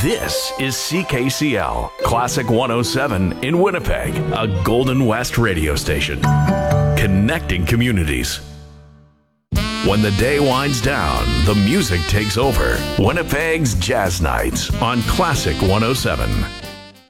This is CKCL, Classic 107 in Winnipeg, a Golden West radio station. Connecting communities. When the day winds down, the music takes over. Winnipeg's Jazz Nights on Classic 107.